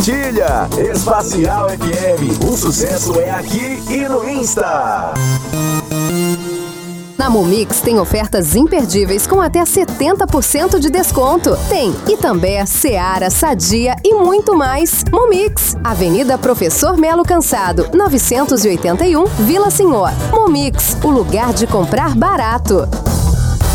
Compartilha! Espacial FM, o sucesso é aqui e no Insta. Na Momix tem ofertas imperdíveis com até 70% de desconto. Tem Itambé, Seara, Sadia e muito mais. Momix, Avenida Professor Melo Cansado, 981, Vila Senhor. Momix, o lugar de comprar barato.